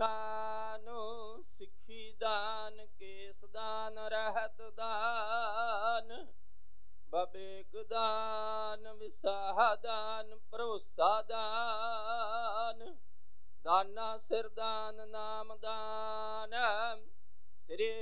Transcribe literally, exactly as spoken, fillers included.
ਖਾਨ, ਸਿੱਖੀ ਦਾਨ, ਕੇਸ ਦਾਨ, ਰਹਿਤ ਦਾਨ, ਬਬੇਕ ਦਾਨ, ਵਿਸਾਹ ਦਾਨ, ਭਰੋਸਾ ਦਾਨ, ਦਾਨਾ ਸਿਰ ਦਾਨ, ਨਾਮ ਦਾਨ, ਸ੍ਰੀ